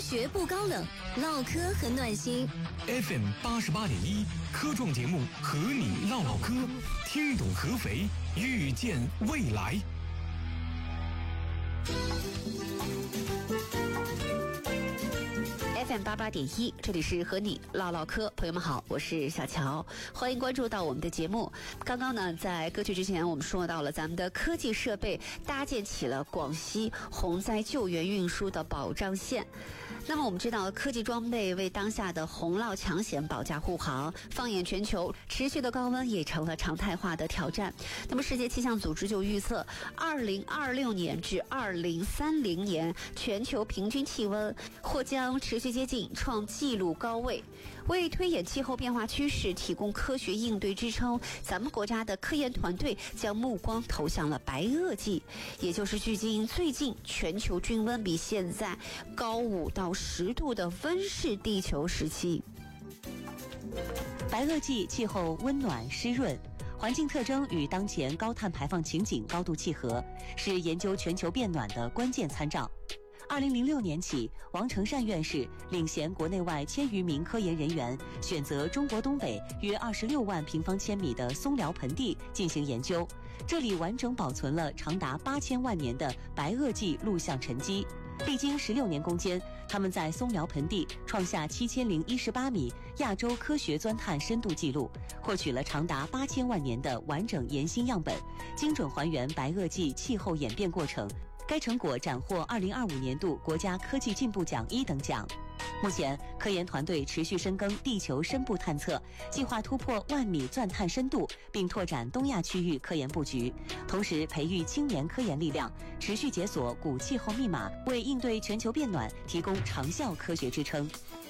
学不高冷，唠嗑很暖心。 FM 88.1科创节目和你唠唠嗑，听懂合肥，遇见未来。 FM 88.1，这里是和你唠唠嗑，朋友们好，我是小乔，欢迎关注到我们的节目。刚刚呢，在歌曲之前，我们说到了咱们的科技设备搭建起了广西洪灾救援运输的保障线。那么我们知道，科技装备为当下的洪涝抢险保驾护航。放眼全球，持续的高温也成了常态化的挑战。那么世界气象组织就预测，2026年至2030年，全球平均气温或将持续接近创纪录高位。为推演气候变化趋势，提供科学应对支撑，咱们国家的科研团队将目光投向了白垩纪，也就是距今最近全球均温比现在高5到10度的温室地球时期。 白垩纪气候温暖湿润，环境特征与当前高碳排放情景高度契合，是研究全球变暖的关键参照。2006年起，王成善院士领衔国内外1000余名科研人员，选择中国东北约26万平方千米的松辽盆地进行研究。这里完整保存了长达8000万年的白垩纪录像沉积。历经16年攻坚，他们在松辽盆地创下7018米亚洲科学钻探深度纪录，获取了长达8000万年的完整岩芯样本，精准还原白垩纪气候演变过程。该成果斩获2025年度国家科技进步奖1等奖。目前，科研团队持续深耕地球深部探测，计划突破10000米钻探深度，并拓展东亚区域科研布局，同时培育青年科研力量，持续解锁古气候密码，为应对全球变暖提供长效科学支撑。